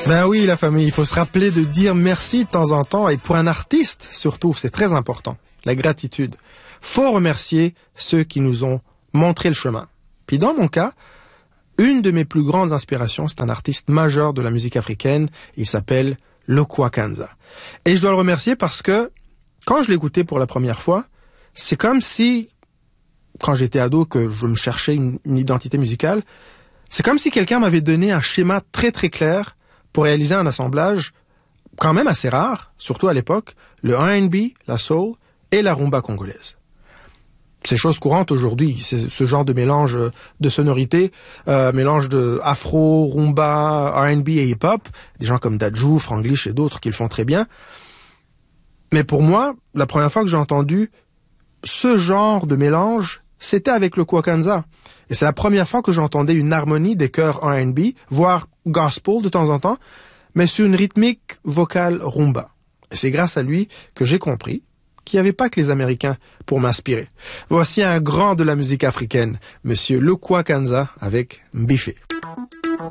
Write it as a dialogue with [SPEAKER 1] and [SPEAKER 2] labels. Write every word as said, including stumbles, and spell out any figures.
[SPEAKER 1] Ben oui, la famille, il faut se rappeler de dire merci de temps en temps, et pour un artiste, surtout, c'est très important, la gratitude. Faut remercier ceux qui nous ont montré le chemin. Puis dans mon cas, une de mes plus grandes inspirations, c'est un artiste majeur de la musique africaine, il s'appelle Lokwa Kanza. Et je dois le remercier parce que, quand je l'écoutais pour la première fois, c'est comme si, quand j'étais ado, que je me cherchais une, une identité musicale, c'est comme si quelqu'un m'avait donné un schéma très très clair pour réaliser un assemblage quand même assez rare, surtout à l'époque, le R and B, la soul et la rumba congolaise. C'est chose courante aujourd'hui, c'est ce genre de mélange de sonorités, euh, mélange de afro, rumba, R and B et hip-hop, des gens comme Dadju, Franglish et d'autres qui le font très bien. Mais pour moi, la première fois que j'ai entendu ce genre de mélange, c'était avec le Kwakanza. Et c'est la première fois que j'entendais une harmonie des chœurs R and B, voire gospel de temps en temps, mais sur une rythmique vocale rumba. Et c'est grâce à lui que j'ai compris qu'il n'y avait pas que les Américains pour m'inspirer. Voici un grand de la musique africaine, Monsieur Lokwa Kanza avec Mbifé.